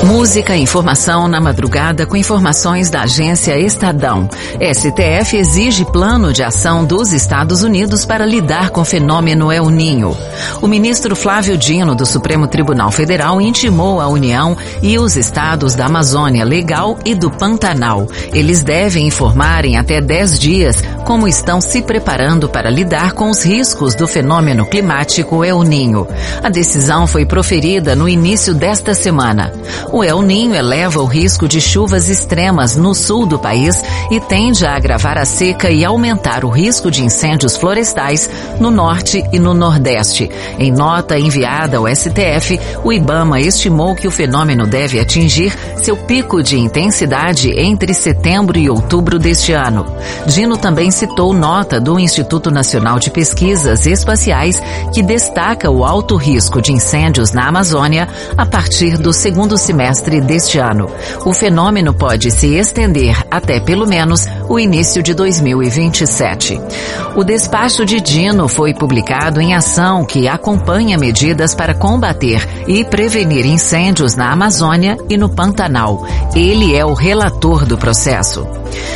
Música e informação na madrugada com informações da agência Estadão. STF exige plano de ação dos Estados Unidos para lidar com o fenômeno El Niño. O ministro Flávio Dino, do Supremo Tribunal Federal, intimou a União e os estados da Amazônia Legal e do Pantanal. Eles devem informar em até 10 dias como estão se preparando para lidar com os riscos do fenômeno climático El Niño. A decisão foi proferida no início desta semana. O El Niño eleva o risco de chuvas extremas no sul do país e tende a agravar a seca e aumentar o risco de incêndios florestais no norte e no nordeste. Em nota enviada ao STF, o IBAMA estimou que o fenômeno deve atingir seu pico de intensidade entre setembro e outubro deste ano. Dino também citou nota do Instituto Nacional de Pesquisas Espaciais que destaca o alto risco de incêndios na Amazônia a partir do segundo semestre deste ano. O fenômeno pode se estender até pelo menos o início de 2027. O despacho de Dino foi publicado em ação que acompanha medidas para combater e prevenir incêndios na Amazônia e no Pantanal. Ele é o relator do processo.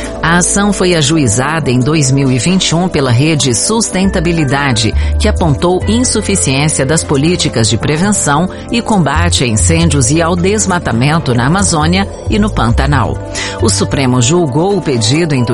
A ação foi ajuizada em 2021 pela Rede Sustentabilidade, que apontou insuficiência das políticas de prevenção e combate a incêndios e ao desmatamento na Amazônia e no Pantanal. O Supremo julgou o pedido em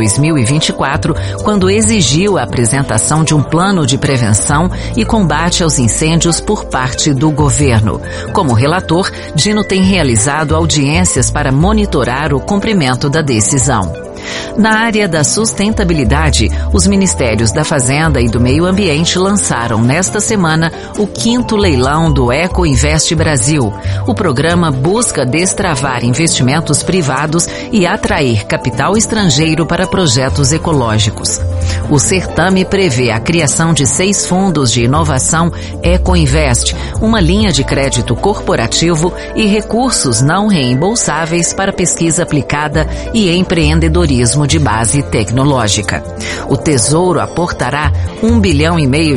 2024, quando exigiu a apresentação de um plano de prevenção e combate aos incêndios por parte do governo. Como relator, Dino tem realizado audiências para monitorar o cumprimento da decisão. Na área da sustentabilidade, os Ministérios da Fazenda e do Meio Ambiente lançaram nesta semana o 5º leilão do Eco Invest Brasil. O programa busca destravar investimentos privados e atrair capital estrangeiro para projetos ecológicos. O certame prevê a criação de 6 fundos de inovação Eco Invest, uma linha de crédito corporativo e recursos não reembolsáveis para pesquisa aplicada e empreendedorismo de base tecnológica. O Tesouro aportará R$1,5 bilhão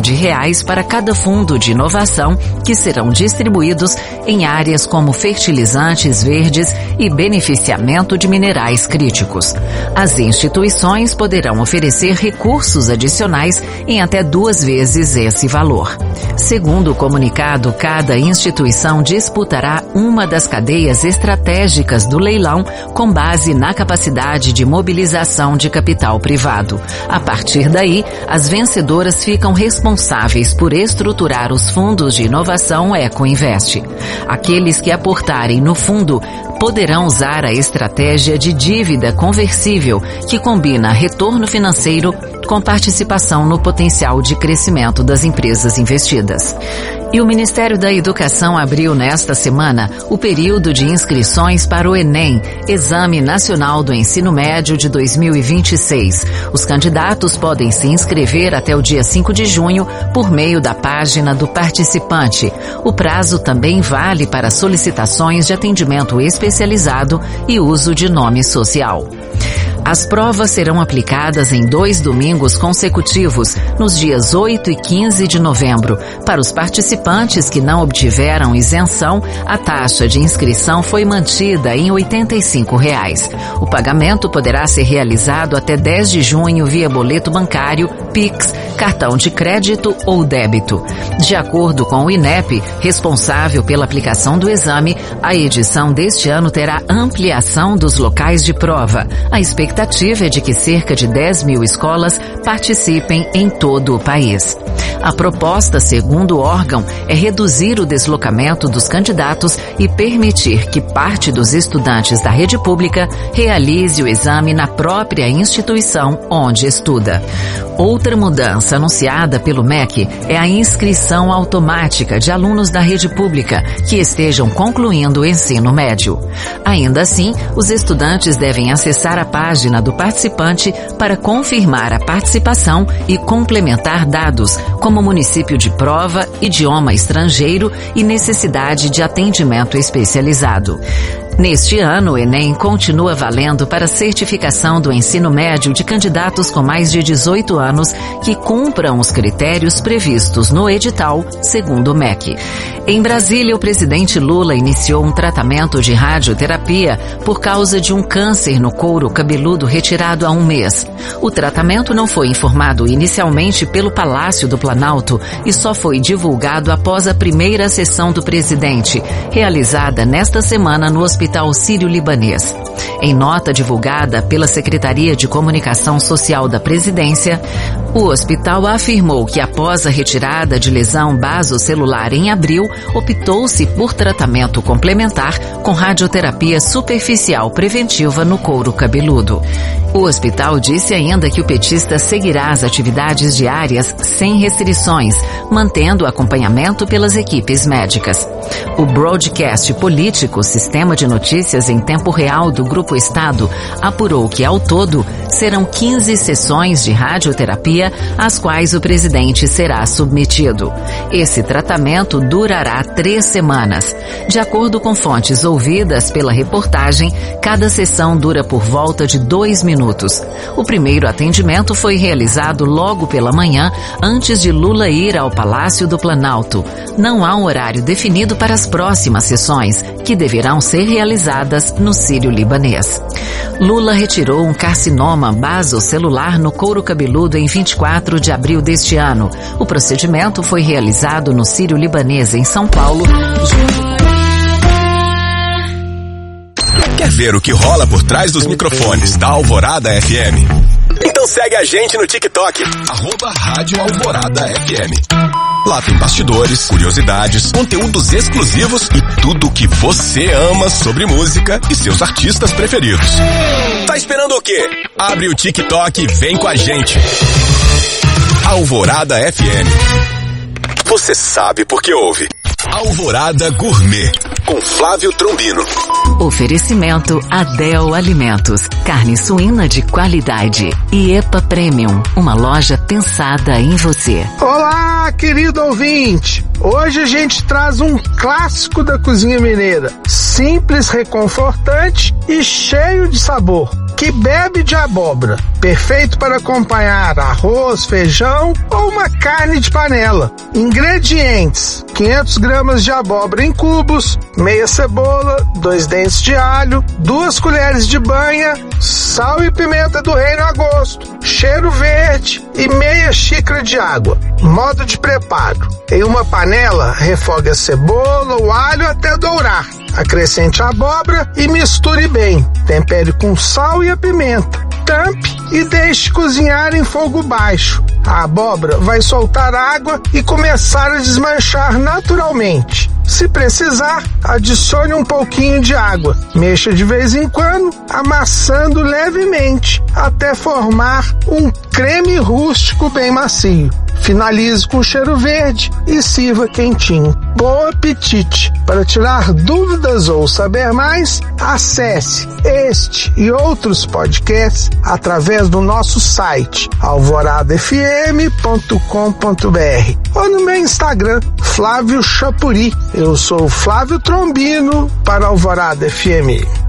para cada fundo de inovação, que serão distribuídos em áreas como fertilizantes verdes e beneficiamento de minerais críticos. As instituições poderão oferecer recursos adicionais em até 2 vezes esse valor. Segundo o comunicado, cada instituição disputará uma das cadeias estratégicas do leilão com base na capacidade de mobilização de capital privado. A partir daí, as vencedoras ficam responsáveis por estruturar os fundos de inovação Eco Invest. Aqueles que aportarem no fundo poderão usar a estratégia de dívida conversível, que combina retorno financeiro com participação no potencial de crescimento das empresas investidas. E o Ministério da Educação abriu nesta semana o período de inscrições para o Enem, Exame Nacional do Ensino Médio de 2026. Os candidatos podem se inscrever até o dia 5 de junho por meio da página do participante. O prazo também vale para solicitações de atendimento especializado e uso de nome social. As provas serão aplicadas em 2 domingos consecutivos, nos dias 8 e 15 de novembro. Para os participantes que não obtiveram isenção, a taxa de inscrição foi mantida em R$ 85. O pagamento poderá ser realizado até 10 de junho via boleto bancário, Pix, cartão de crédito ou débito. De acordo com o INEP, responsável pela aplicação do exame, a edição deste ano terá ampliação dos locais de prova. A expectativa é de que cerca de 10 mil escolas participem em todo o país. A proposta, segundo o órgão, é reduzir o deslocamento dos candidatos e permitir que parte dos estudantes da rede pública realize o exame na própria instituição onde estuda. Outra mudança anunciada pelo MEC é a inscrição automática de alunos da rede pública que estejam concluindo o ensino médio. Ainda assim, os estudantes devem acessar a página do participante para confirmar a participação e complementar dados, como município de prova, idioma estrangeiro e necessidade de atendimento especializado. Neste ano, o Enem continua valendo para a certificação do ensino médio de candidatos com mais de 18 anos que cumpram os critérios previstos no edital, segundo o MEC. Em Brasília, o presidente Lula iniciou um tratamento de radioterapia por causa de um câncer no couro cabeludo retirado há um mês. O tratamento não foi informado inicialmente pelo Palácio do Planalto e só foi divulgado após a primeira sessão do presidente, realizada nesta semana no Hospital Sírio-Libanês. Em nota divulgada pela Secretaria de Comunicação Social da Presidência, o hospital afirmou que após a retirada de lesão basocelular em abril, optou-se por tratamento complementar com radioterapia superficial preventiva no couro cabeludo. O hospital disse ainda que o petista seguirá as atividades diárias sem restrições, mantendo acompanhamento pelas equipes médicas. O broadcast político, sistema de notícias em tempo real do Grupo Estado, apurou que, ao todo, serão 15 sessões de radioterapia às quais o presidente será submetido. Esse tratamento durará 3 semanas. De acordo com fontes ouvidas pela reportagem, cada sessão dura por volta de 2 minutos. O primeiro atendimento foi realizado logo pela manhã, antes de Lula ir ao Palácio do Planalto. Não há um horário definido para as próximas sessões, que deverão ser realizadas no Sírio-Libanês. Lula retirou um carcinoma basocelular no couro cabeludo em 24 de abril deste ano. O procedimento foi realizado no Sírio-Libanês, em São Paulo. Quer ver o que rola por trás dos microfones da Alvorada FM? Então segue a gente no TikTok, @Rádio Alvorada FM. Lá tem bastidores, curiosidades, conteúdos exclusivos e tudo o que você ama sobre música e seus artistas preferidos. Tá esperando o quê? Abre o TikTok e vem com a gente. Alvorada FM. Você sabe por que ouve. Alvorada Gourmet, com Flávio Trombino. Oferecimento Adel Alimentos, carne suína de qualidade. E EPA Premium, uma loja pensada em você. Olá, querido ouvinte! Hoje a gente traz um clássico da cozinha mineira, simples, reconfortante e cheio de sabor. Quibe de abóbora, perfeito para acompanhar arroz, feijão ou uma carne de panela. Ingredientes: 500 gramas de abóbora em cubos, meia cebola, 2 dentes de alho, 2 colheres de banha, sal e pimenta do reino a gosto, cheiro verde e meia xícara de água. Modo de preparo: em uma panela, refogue a cebola, o alho até dourar. Acrescente a abóbora e misture bem. Tempere com sal e a pimenta. Tampe e deixe cozinhar em fogo baixo. A abóbora vai soltar água e começar a desmanchar naturalmente. Se precisar, adicione um pouquinho de água. Mexa de vez em quando, amassando levemente, até formar um creme rústico bem macio. Finalize com cheiro verde e sirva quentinho. Bom apetite! Para tirar dúvidas ou saber mais, acesse este e outros podcasts através do nosso site alvoradafm.com.br ou no meu Instagram, Flávio Chapuri. Eu sou Flávio Trombino para Alvorada FM.